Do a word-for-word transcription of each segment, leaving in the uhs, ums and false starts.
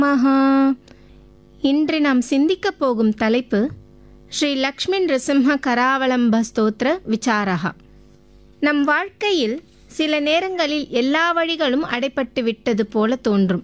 மகா இன்று நாம் சிந்திக்கப் போகும் தலைப்பு ஸ்ரீ லக்ஷ்மி நிருசிம்ம கராவலம்ப ஸ்தோத்திர விசாரா. நம் வாழ்க்கையில் சில நேரங்களில் எல்லா வழிகளும் அடைபட்டு விட்டது போல தோன்றும்.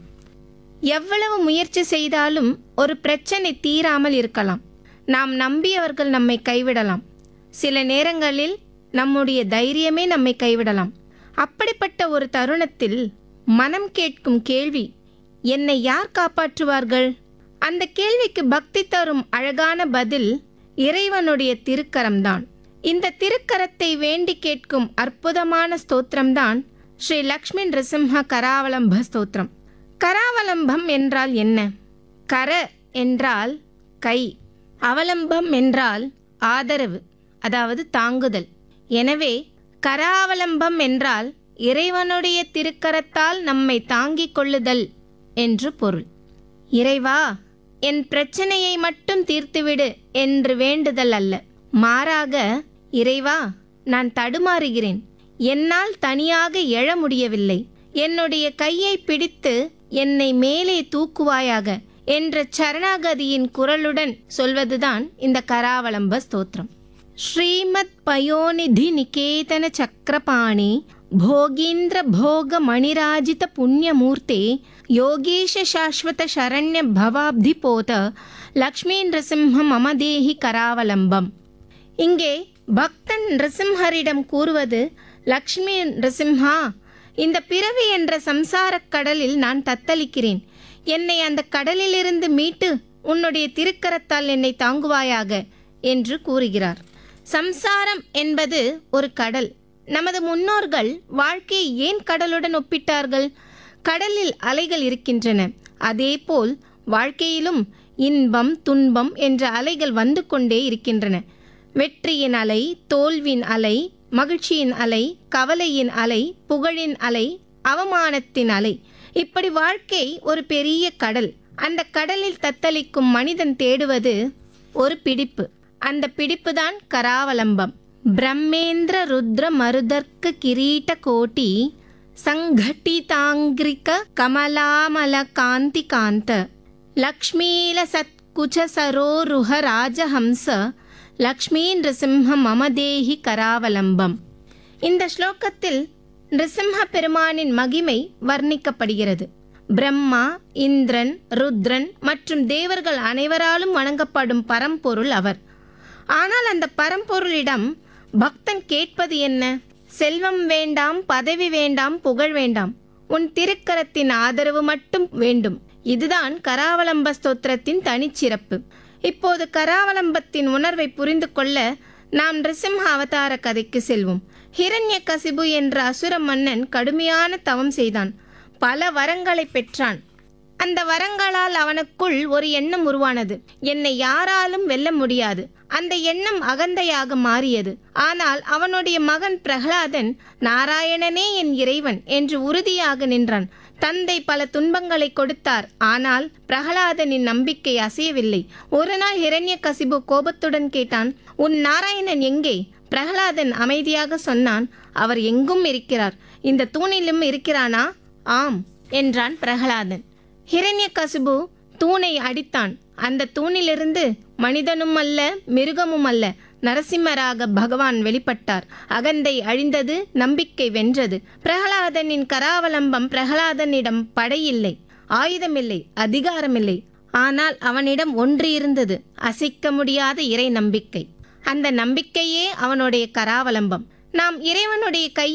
எவ்வளவு முயற்சி செய்தாலும் ஒரு பிரச்சனை தீராமல் இருக்கலாம். நாம் நம்பியவர்கள் நம்மை கைவிடலாம். சில நேரங்களில் நம்முடைய தைரியமே நம்மை கைவிடலாம். அப்படிப்பட்ட ஒரு தருணத்தில் மனம் கேட்கும் கேள்வி, என்னை யார் காப்பாற்றுவார்கள்? அந்த கேள்விக்கு பக்தி தரும் அழகான பதில் இறைவனுடைய திருக்கரம்தான். இந்த திருக்கரத்தை வேண்டி கேட்கும் அற்புதமான ஸ்தோத்திரம்தான் ஸ்ரீ லக்ஷ்மி நிருசிம்ம கராவலம்ப ஸ்தோத்திரம். கராவலம்பம் என்றால் என்ன? கர என்றால் கை, அவலம்பம் என்றால் ஆதரவு, அதாவது தாங்குதல். எனவே கராவலம்பம் என்றால் இறைவனுடைய திருக்கரத்தால் நம்மை தாங்கிக் கொள்ளுதல் என்று பொருள். இறைவா, என் பிரச்சனையை மட்டும் தீர்த்துவிடு என்று வேண்டுதல் அல்ல. மாறாக, இறைவா, நான் தடுமாறுகிறேன், என்னால் தனியாக எழ முடியவில்லை, என்னுடைய கையை பிடித்து என்னை மேலே தூக்குவாயாக என்ற சரணாகதியின் குரலுடன் சொல்வதுதான் இந்த கராவலம்ப ஸ்தோத்திரம். ஸ்ரீமத் பயோநிதி நிகேதன சக்கரபாணி போகீந்திர போக மணிராஜித புண்ணியமூர்த்தே யோகேஷ சாஸ்வத சரண்ய பவாப்தி போத லக்ஷ்மி நிருசிம்ம மமதேஹி கராவலம்பம். இங்கே பக்தன் நிருசிம்ஹரிடம் கூறுவது, லக்ஷ்மி நிருசிம்ஹா, இந்த பிறவி என்ற சம்சாரக் கடலில் நான் தத்தளிக்கிறேன். என்னை அந்த கடலிலிருந்து மீட்டு உன்னுடைய திருக்கரத்தால் என்னை தாங்குவாயாக என்று கூறுகிறார். சம்சாரம் என்பது ஒரு கடல். நமது முன்னோர்கள் வாழ்க்கையை ஏன் கடலுடன் ஒப்பிட்டார்கள்? கடலில் அலைகள் இருக்கின்றன. அதேபோல் வாழ்க்கையிலும் இன்பம் துன்பம் என்ற அலைகள் வந்து கொண்டே இருக்கின்றன. வெற்றியின் அலை, தோல்வியின் அலை, மகிழ்ச்சியின் அலை, கவலையின் அலை, புகழின் அலை, அவமானத்தின் அலை. இப்படி வாழ்க்கை ஒரு பெரிய கடல். அந்த கடலில் தத்தளிக்கும் மனிதன் தேடுவது ஒரு பிடிப்பு. அந்த பிடிப்புதான் கராவலம்பம். பிரம்மேந்திர ருத்ர மருதர்க்க கிரீட கோட்டி சங்கட்டிதாங்கிரிக கமலாமல காந்தி காந்த லக்ஷ்மீல சத்குச்ச சரோருஹ ராஜஹம்ச லக்ஷ்மி நிருசிம்ம மமதேஹி கராவலம்பம். இந்த ஸ்லோகத்தில் நிருசிம்ம பெருமானின் மகிமை வர்ணிக்கப்படுகிறது. பிரம்மா, இந்திரன், ருத்ரன் மற்றும் தேவர்கள் அனைவராலும் வணங்கப்படும் பரம்பொருள் அவர். ஆனால் அந்த பரம்பொருளிடம் பக்தன் கேட்பது என்ன? செல்வம் வேண்டாம், பதவி வேண்டாம், புகழ் வேண்டாம், உன் திருக்கரத்தின் ஆதரவு மட்டும் வேண்டும். இதுதான் கராவலம்ப ஸ்தோத்திரத்தின் தனிச்சிறப்பு. இப்போது கராவலம்பத்தின் உணர்வை புரிந்து கொள்ள நாம் நிருசிம்ம அவதார கதைக்கு செல்வோம். ஹிரண்யகசிபு என்ற அசுர மன்னன் கடுமையான தவம் செய்தான். பல வரங்களை பெற்றான். அந்த வரங்களால் அவனுக்குள் ஒரு எண்ணம் உருவானது, என்னை யாராலும் வெல்ல முடியாது. அந்த எண்ணம் அகந்தையாக மாறியது. ஆனால் அவனுடைய மகன் பிரகலாதன், நாராயணனே என் இறைவன் என்று உறுதியாக நின்றான். தந்தை பல துன்பங்களை கொடுத்தார். ஆனால் பிரகலாதனின் நம்பிக்கை அசையவில்லை. ஒரு நாள் ஹிரண்யகசிபு கோபத்துடன் கேட்டான், உன் நாராயணன் எங்கே? பிரகலாதன் அமைதியாக சொன்னான், அவர் எங்கும் இருக்கிறார். இந்த தூணிலும் இருக்கிறானா? ஆம் என்றான் பிரகலாதன். ஹிரண்யகசிபு தூணை அடித்தான். அந்த தூணிலிருந்து மனிதனும் அல்ல, மிருகமும் அல்ல, நரசிம்மராக பகவான் வெளிப்பட்டார். அகந்தை அழிந்தது, நம்பிக்கை வென்றது. பிரகலாதனின் கராவலம்பம் பிரகலாதனிடம் படையில்லை, ஆயுதமில்லை, அதிகாரமில்லை. ஆனால் அவனிடம் ஒன்று இருந்தது, அசைக்க முடியாத இறை நம்பிக்கை. அந்த நம்பிக்கையே அவனுடைய கராவலம்பம். நாம் இறைவனுடைய கை